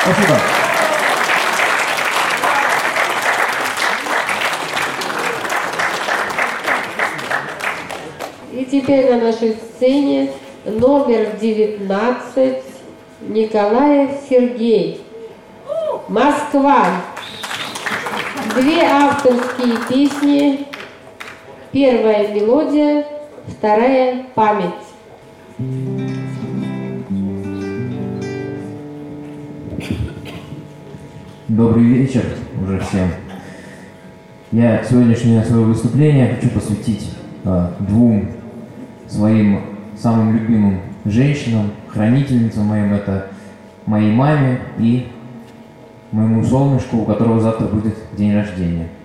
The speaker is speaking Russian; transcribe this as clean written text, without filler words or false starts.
Спасибо. И теперь на нашей сцене номер 19 Николаев Сергей. Москва. 2 авторские песни. Первая мелодия, вторая память. Добрый вечер уже всем. Я сегодняшнее свое выступление хочу посвятить 2 своим самым любимым женщинам, хранительницам моим. Это моей маме и моему солнышку, у которого завтра будет день рождения.